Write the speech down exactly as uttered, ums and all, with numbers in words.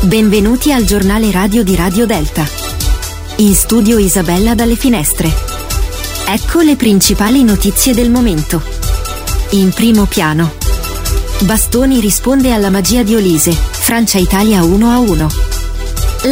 Benvenuti al giornale radio di Radio Delta. In studio Isabella dalle finestre. Ecco le principali notizie del momento. In primo piano. Bastoni risponde alla magia di Olise, Francia-Italia uno a uno.